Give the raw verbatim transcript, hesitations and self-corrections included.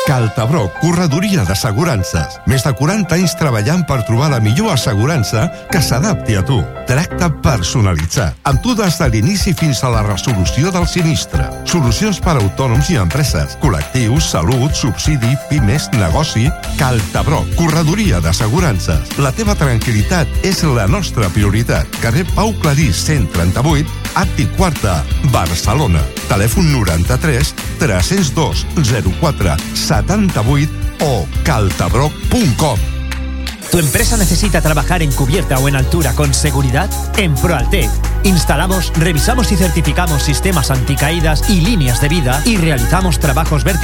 Caltabroc, corredoria d'assegurances. Més de quaranta anys treballant per trobar la millor assegurança que s'adapti a tu. Tracte personalitzat, amb tu des de l'inici fins a la resolució del sinistre. Solucions per a autònoms i empreses, col·lectius, salut, subsidi, pimes, negoci. Caltabroc, corredoria d'assegurances. La teva tranquil·litat és la nostra prioritat. Carrer Pau Clarís, cent trenta-vuit, Àtic Quarta, Barcelona. Telèfon noranta-tres tres zero dos zero quatre setanta-vuit o caltabroc punt com. ¿Tu empresa necesita trabajar en cubierta o en altura con seguridad? En Proaltec instalamos, revisamos y certificamos sistemas anticaídas y líneas de vida y realizamos trabajos verticales